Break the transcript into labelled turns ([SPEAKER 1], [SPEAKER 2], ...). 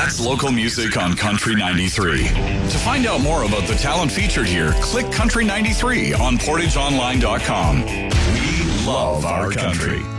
[SPEAKER 1] That's local music on Country 93. To find out more about the talent featured here, click Country 93 on PortageOnline.com. We love our country.